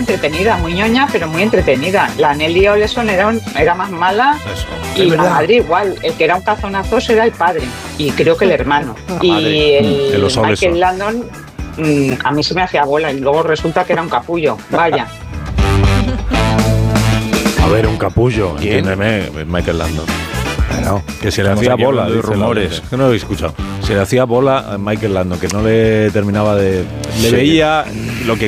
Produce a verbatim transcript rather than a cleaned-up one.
entretenida, muy ñoña, pero muy entretenida. La Nelly Oleson era, un, era más mala. Eso. Y la madre igual. El que era un cazonazo era el padre. Y creo que el hermano. Y el, el Michael Landon, mmm, a mí se me hacía bola. Y luego resulta que era un capullo. Vaya. A ver, un capullo. ¿Quién? Entiéndeme, Michael Landon. Bueno, que se le estamos hacía aquí bola, hablando de dice rumores. la- que no lo habéis escuchado. Se le hacía bola a Michael Landon, que no le terminaba de... Le veía lo que